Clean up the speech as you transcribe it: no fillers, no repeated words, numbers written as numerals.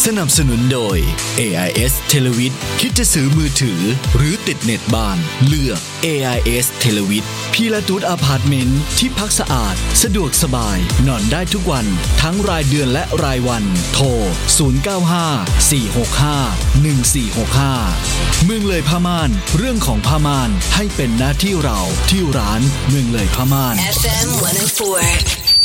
สนับสนุนโดย AIS Televid คิดจะซื้อมือถือหรือติดเน็ตบ้านเลือก AIS Televid พีลาตูดอพาร์ตเมนต์ที่พักสะอาดสะดวกสบายนอนได้ทุกวันทั้งรายเดือนและรายวันโทร0954651465เมืองเลยผ้าม่านเรื่องของผ้าม่านให้เป็นหน้าที่เราที่ร้านเมืองเลยผ้าม่าน FM 104